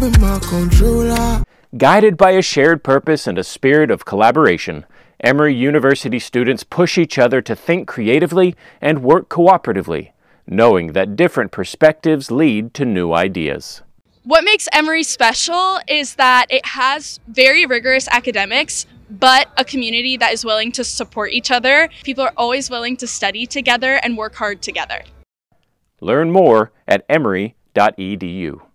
my controller. Guided by a shared purpose and a spirit of collaboration, Emory University students push each other to think creatively and work cooperatively, knowing that different perspectives lead to new ideas. What makes Emory special is that it has very rigorous academics, but a community that is willing to support each other. People are always willing to study together and work hard together. Learn more at emory.edu.